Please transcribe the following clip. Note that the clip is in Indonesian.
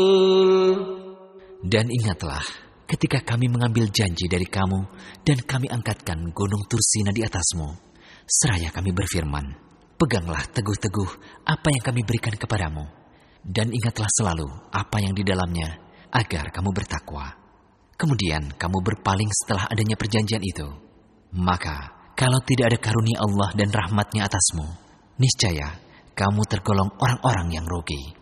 Dan ingatlah ketika kami mengambil janji dari kamu dan kami angkatkan gunung Tursina di atasmu, seraya kami berfirman, peganglah teguh-teguh apa yang kami berikan kepadamu, dan ingatlah selalu apa yang di dalamnya, agar kamu bertakwa. Kemudian kamu berpaling setelah adanya perjanjian itu. Maka kalau tidak ada karunia Allah dan rahmatnya atasmu, niscaya kamu tergolong orang-orang yang rugi.